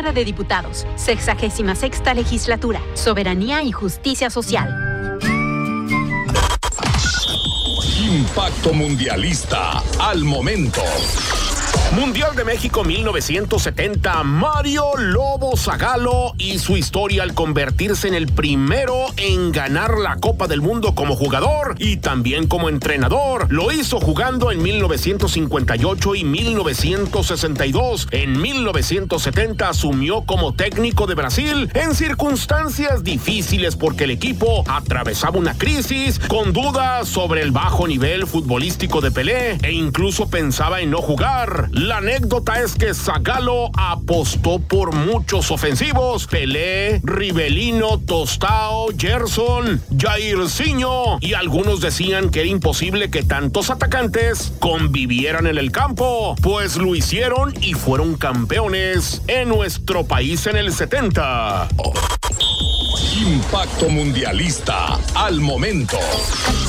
Cámara de Diputados, 66ª Legislatura, Soberanía y Justicia Social. Impacto Mundialista al momento. Mundial de México 1970, Mario Lobo Zagallo y su historia al convertirse en el primero en ganar la Copa del Mundo como jugador y también como entrenador. Lo hizo jugando en 1958 y 1962. En 1970 asumió como técnico de Brasil en circunstancias difíciles porque el equipo atravesaba una crisis con dudas sobre el bajo nivel futbolístico de Pelé e incluso pensaba en no jugar. La anécdota es que Zagallo apostó por muchos ofensivos: Pelé, Rivelino, Tostao, Gerson, Jairzinho, y algunos decían que era imposible que tantos atacantes convivieran en el campo, pues lo hicieron y fueron campeones en nuestro país en el 70. Impacto Mundialista al momento.